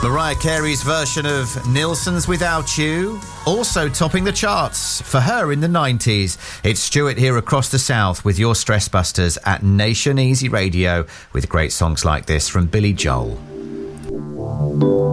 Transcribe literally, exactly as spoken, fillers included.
Mariah Carey's version of Nilsson's Without You, also topping the charts for her in the nineties. It's Stuart here across the South with your Stress Busters at Nation Easy Radio with great songs like this from Billy Joel.